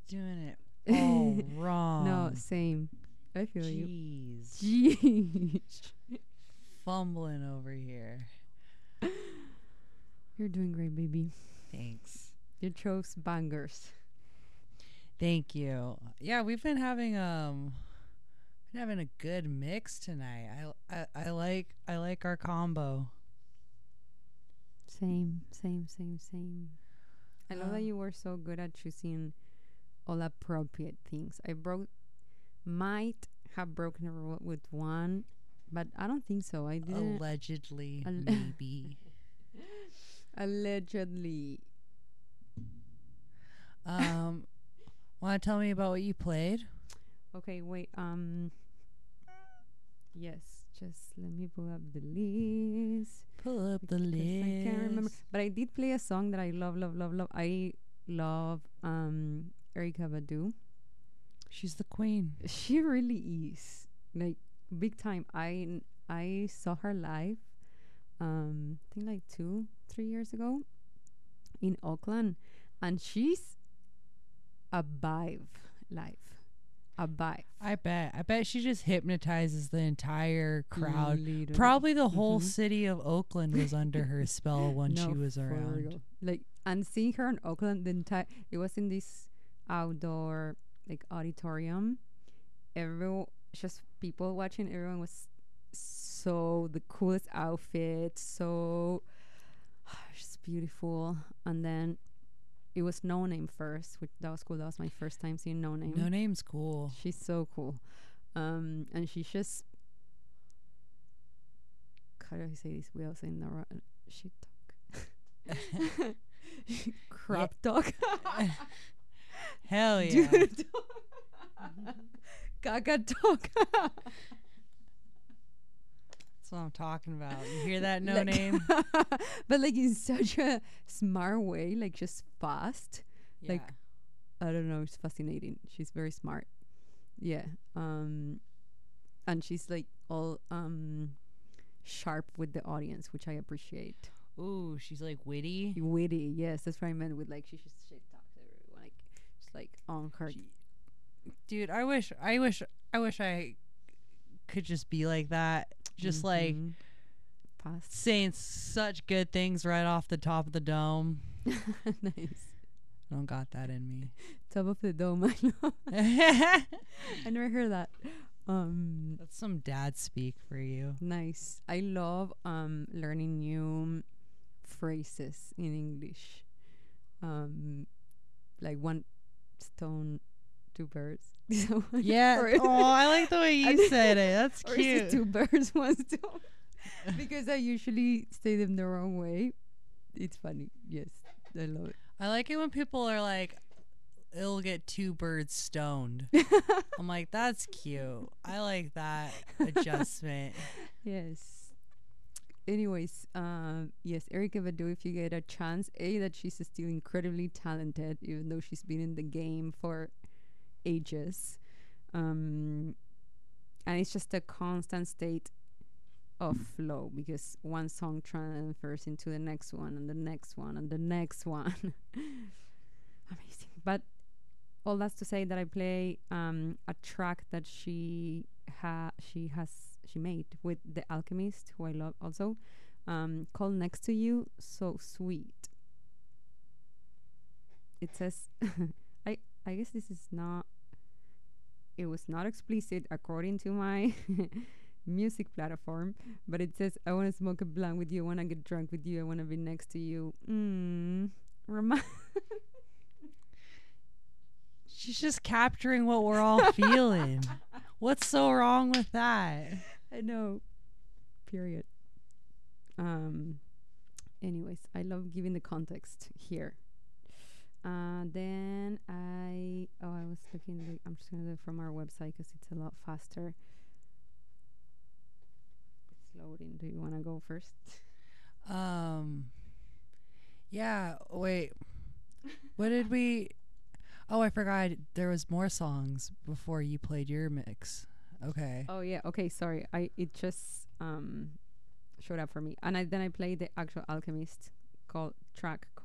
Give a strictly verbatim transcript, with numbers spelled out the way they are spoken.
Doing it all wrong. No, same. I feel you. Jeez. Jeez. Fumbling over here. You're doing great, baby. Thanks. You chose bangers. Thank you. Yeah, we've been having um been having a good mix tonight. I I, I like I like our combo. Same, same, same, same. I love Uh, that you were so good at choosing all appropriate things. I broke, might have broken a rule with one, but I don't think so. I didn't. Allegedly, Al- maybe. Allegedly. Um, want to tell me about what you played? Okay, wait. Um. Yes, just let me pull up the list. Pull up the Because list. I can't remember, but I did play a song that I love, love, love, love. I love um Erykah Badu. She's the queen. She really is like big time. I I saw her live, um, I think like two, three years ago, in Auckland, and she's a vibe live, a vibe. I bet. I bet she just hypnotizes the entire crowd. Literally. Probably the whole Mhm. city of Oakland was under her spell when No, she was for around. real. Like, and seeing her in Auckland, the entire it was in this outdoor like auditorium. Everyone, just people watching. Everyone was so the coolest outfit, so just beautiful. And then it was No Name first, which that was cool. That was my first time seeing No Name. No Name's cool. She's so cool. Um, and she's just, how do I say this without saying the right shit talk? Crap talk. Hell yeah. Dude talk. Gaga talk. That's what I'm talking about. You hear that? No Like- Name? But like in such a smart way, like just fast. Like, Yeah. I don't know, it's fascinating. She's very smart. Yeah. Um and she's like all um sharp with the audience, which I appreciate. Ooh, she's like witty. Witty, yes, that's what I meant with like she just shit talks everyone, like just like on her. She- Dude, I wish I wish I wish I could just be like that. Just like Mhm. Fast. saying such good things right off the top of the dome. Nice. I don't got that in me. Top of the dome. I know. That's I never heard that. Um some dad speak for you. nice. I love um learning new phrases in English. Um like one stone, two birds. Yeah. Or- Oh, I like the way you I- said it. That's Or is it cute. two birds, one stone? Because I usually say them the wrong way. It's funny. Yes, I love I like it when people are like, it'll get two birds stoned. it. I'm like, that's cute. I like that adjustment. Yes. Anyways, um, yes, Erykah Badu, if you get a chance, A, that she's still incredibly talented, even though she's been in the game for ages. Um, and it's just a constant state of flow because one song transfers into the next one and the next one and the next one. Amazing. But all that's to say that I play um, a track that she ha she has she made with The Alchemist, who I love also, um, called Next to You. So sweet. It says, I I guess this is not. It was not explicit according to my music platform, but it says, I want to smoke a blunt with you, I want to get drunk with you, I want to be next to you. Mm. Remi- She's just capturing what we're all feeling. What's so wrong with that? I know. Period. Um. Anyways, I love giving the context here. Uh, then I oh I was looking. Like, I'm just gonna do it from our website because it's a lot faster. It's loading. Do you want to go first? Um. Yeah. Wait. What did we? Oh, I forgot. There was more songs before you played your mix. Okay. Oh yeah. Okay. Sorry. I it just um showed up for me, and I then I played the actual Alchemist called track